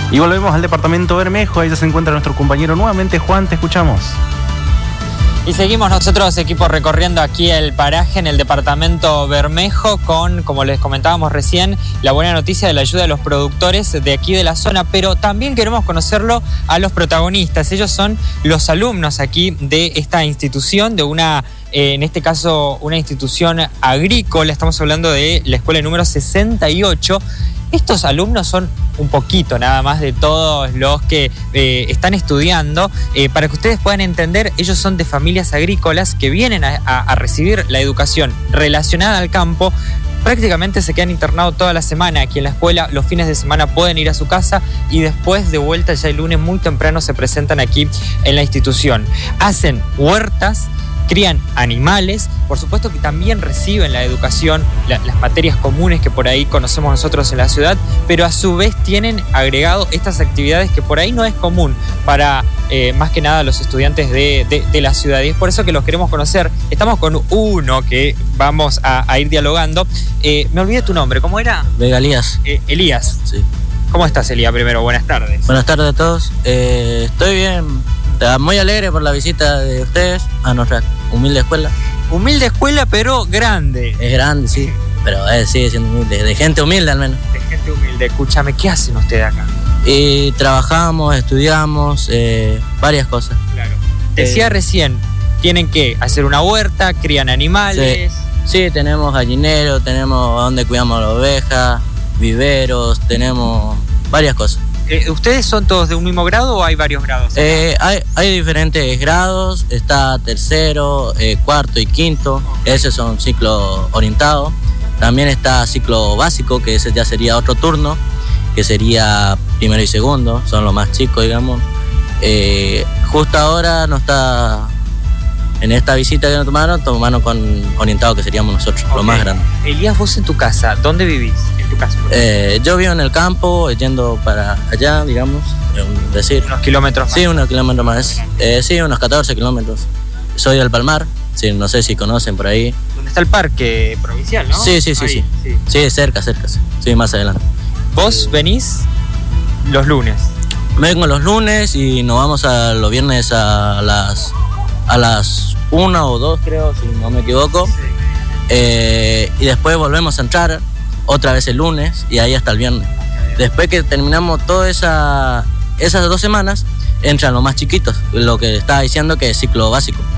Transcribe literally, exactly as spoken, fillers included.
Y volvemos al departamento Bermejo, ahí ya se encuentra nuestro compañero nuevamente. Juan, te escuchamos. Y seguimos nosotros, equipo, recorriendo aquí el paraje en el departamento Bermejo con, como les comentábamos recién, la buena noticia de la ayuda de los productores de aquí de la zona, pero también queremos conocerlo a los protagonistas. Ellos son los alumnos aquí de esta institución, de una, eh, en este caso, una institución agrícola. Estamos hablando de la escuela número sesenta y ocho. Estos alumnos son un poquito nada más de todos los que eh, están estudiando. Eh, para que ustedes puedan entender, ellos son de familias agrícolas que vienen a, a, a recibir la educación relacionada al campo. Prácticamente se quedan internados toda la semana aquí en la escuela. Los fines de semana pueden ir a su casa y después de vuelta ya el lunes muy temprano se presentan aquí en la institución. Hacen huertas, crían animales, por supuesto que también reciben la educación, la, las materias comunes que por ahí conocemos nosotros en la ciudad, pero a su vez tienen agregado estas actividades que por ahí no es común para eh, más que nada los estudiantes de, de, de la ciudad, y es por eso que los queremos conocer. Estamos con uno que vamos a, a ir dialogando. Eh, me olvidé tu nombre, ¿cómo era? Vega Elías. Eh, Elías. Sí. ¿Cómo estás, Elías? Primero, buenas tardes. Buenas tardes a todos. Eh, estoy bien, muy alegre por la visita de ustedes a nuestra humilde escuela. Humilde escuela, pero grande. Es grande, sí, pero eh, sigue siendo humilde, de gente humilde al menos. De gente humilde. Escúchame, ¿qué hacen ustedes acá? Y trabajamos, estudiamos, eh, varias cosas. Claro. Decía eh, recién, tienen que hacer una huerta, crían animales. Sí, sí, tenemos gallinero, tenemos donde cuidamos las ovejas, viveros, tenemos varias cosas. Eh, ¿Ustedes son todos de un mismo grado o hay varios grados? Eh, hay, hay diferentes grados, está tercero, eh, cuarto y quinto, okay. Esos son ciclos orientados. También está ciclo básico, que ese ya sería otro turno, que sería primero y segundo, son los más chicos, digamos. Eh, justo ahora no está, en esta visita que nos tomaron, tomaron con orientado, que seríamos nosotros, okay. Los más grandes. Elías, vos en tu casa, ¿dónde vivís? En tu casa. Eh, yo vivo en el campo, yendo para allá, digamos, es decir. ¿Unos kilómetros más? Sí, unos kilómetros más. Eh, sí, unos catorce kilómetros. Soy del Palmar, sí, no sé si conocen por ahí. ¿Dónde está el parque provincial, no? Sí, sí, sí, ahí, sí. Sí, sí, cerca, cerca, sí, sí, más adelante. ¿Vos venís los lunes? Vengo los lunes y nos vamos a los viernes a las a las una o dos, creo, si no me equivoco. Sí. Eh, y después volvemos a entrar otra vez el lunes y ahí hasta el viernes. Después que terminamos todas esa, esas dos semanas, entran los más chiquitos, lo que estaba diciendo que es ciclo básico.